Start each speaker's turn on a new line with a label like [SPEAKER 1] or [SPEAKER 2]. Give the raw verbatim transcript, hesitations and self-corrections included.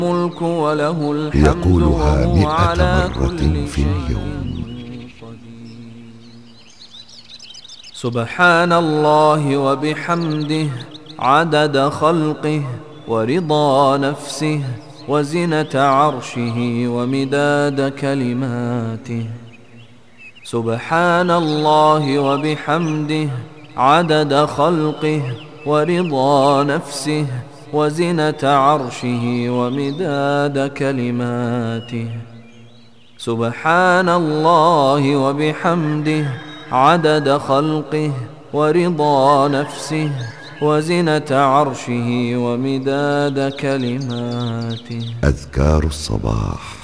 [SPEAKER 1] الملك وله الحمد
[SPEAKER 2] يقولها
[SPEAKER 1] وهو
[SPEAKER 2] مئة
[SPEAKER 1] على
[SPEAKER 2] مرة
[SPEAKER 1] كل
[SPEAKER 2] في
[SPEAKER 1] شيء
[SPEAKER 2] اليوم.
[SPEAKER 1] قدير. سبحان الله وبحمده عدد خلقه ورضا نفسه وزنة عرشه ومداد كلماته. سبحان الله وبحمده عدد خلقه ورضا نفسه وزنة عرشه ومداد كلماته. سبحان الله وبحمده عدد خلقه ورضا نفسه وزنة عرشه ومداد كلماته.
[SPEAKER 2] أذكار الصباح.